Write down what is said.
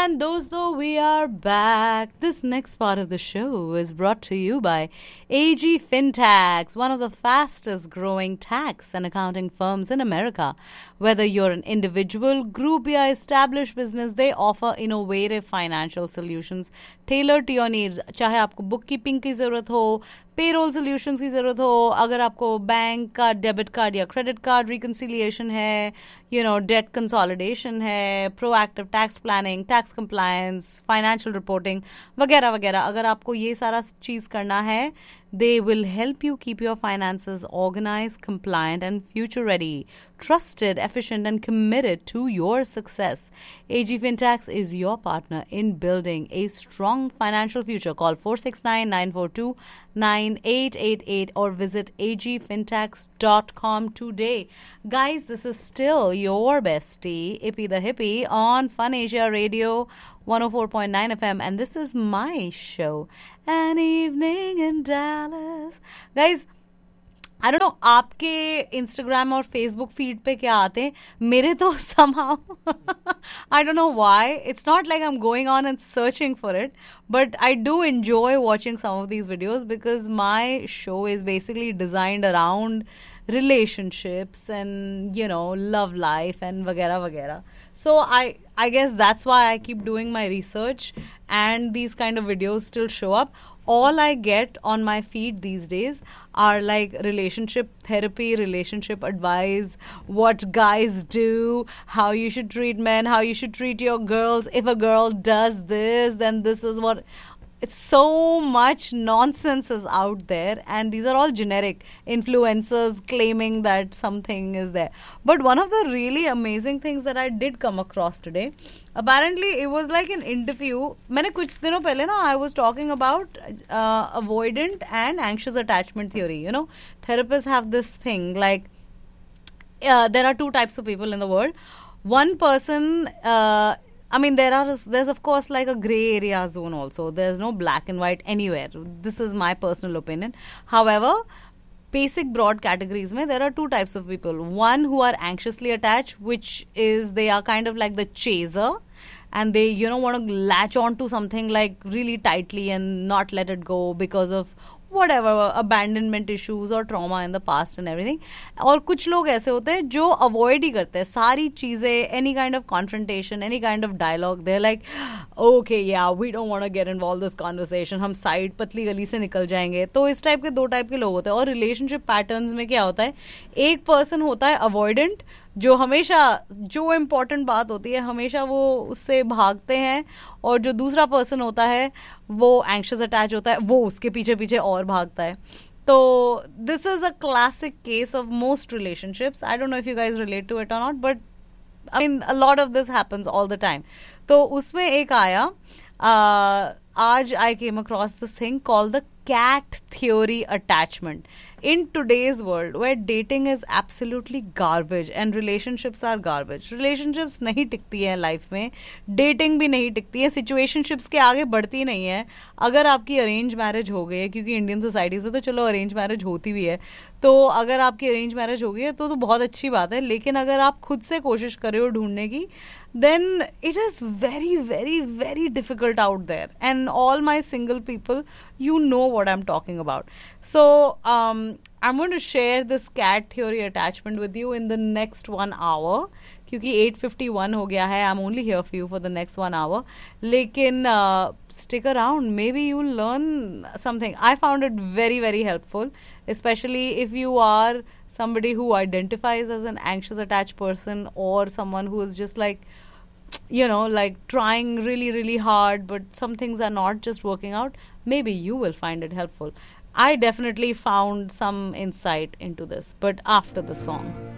And those though we are back. This next part of the show is brought to you by AG FinTax, one of the fastest growing tax and accounting firms in America. Whether you're an individual, group, or established business, they offer innovative financial solutions tailored to your needs. चाहे आपको bookkeeping की ज़रूरत हो, payroll solutions की ज़रूरत हो, अगर आपको बैंक का डेबिट कार्ड या क्रेडिट कार्ड रिकन्सिलिएशन है, डेट कंसोलिडेशन है, proactive tax planning, tax compliance, financial reporting वगैरह वगैरह, अगर आपको ये सारा चीज़ करना है, they will help you keep your finances organized, compliant, and future ready. Trusted, efficient, and committed to your success. AG FinTax is your partner in building a strong financial future. Call 469-942-9888 or visit agfintax.com today. Guys, this is still your bestie, Ippy the Hippie, on Fun Asia Radio 104.9 FM, and this is my show, An Evening in Dallas. Guys, I don't know आपके Instagram और Facebook feed पे क्या आते हैं, मेरे तो somehow I don't know why. It's not like I'm going on and searching for it, but I do enjoy watching some of these videos because my show is basically designed around relationships and love life and vagera vagera. So I guess that's why I keep doing my research and these kind of videos still show up. All I get on my feed these days are like relationship therapy, relationship advice, what guys do, how you should treat men, how you should treat your girls. If a girl does this, then this is what. It's so much nonsense is out there, and these are all generic influencers claiming that something is there. But one of the really amazing things that I did come across today, apparently it was like an interview. मैंने कुछ दिनों पहले ना I was talking about avoidant and anxious attachment theory. Therapists have this thing like there are two types of people in the world. One person. There's of course like a gray area zone also. There's no black and white anywhere. This is my personal opinion. However, basic broad categories mein, there are two types of people. One who are anxiously attached, which is they are kind of like the chaser, and they want to latch on to something like really tightly and not let it go because of whatever abandonment issues or trauma in the past and everything. और कुछ लोग ऐसे होते हैं जो avoid ही करते हैं सारी चीजें, any kind of confrontation, any kind of dialogue. They're like, okay, yeah, we don't want to get involved in this conversation. हम side पतली गली से निकल जाएंगे. तो इस टाइप के दो टाइप के लोग होते हैं. और relationship patterns में क्या होता है, एक person होता है avoidant, जो हमेशा जो इम्पोर्टेंट बात होती है हमेशा वो उससे भागते हैं, और जो दूसरा पर्सन होता है वो एंग्शियस अटैच होता है, वो उसके पीछे पीछे और भागता है. तो this is a classic case of most relationships. I don't know if you guys relate to it और not, but I mean a lot of this happens all the time. तो उसमें एक आया, आज I came across this thing called the cat theory attachment. In today's world where dating is absolutely garbage and relationships are garbage, relationships नहीं टिकती हैं life में, dating भी नहीं टिकती है, situationships के आगे बढ़ती नहीं है. अगर आपकी अरेंज मैरिज हो गई है, क्योंकि इंडियन सोसाइटीज़ में तो चलो अरेंज मैरिज होती भी है, तो अगर आपकी अरेंज मैरिज हो गई है तो बहुत अच्छी बात है. लेकिन अगर आप खुद से कोशिश कर रहे हो ढूंढने की, then it is very, very, very difficult out there. And all my single people, you know what I'm talking about. So I'm going to share this cat theory attachment with you in the next 1 hour. क्योंकि 8:51 हो गया है. I'm only here for you for the next 1 hour. लेकिन stick around. Maybe you'll learn something. I found it very, very helpful, especially if you are somebody who identifies as an anxious attached person, or someone who is just like, like trying really, really hard, but some things are not just working out. Maybe you will find it helpful. I definitely found some insight into this, but after the song.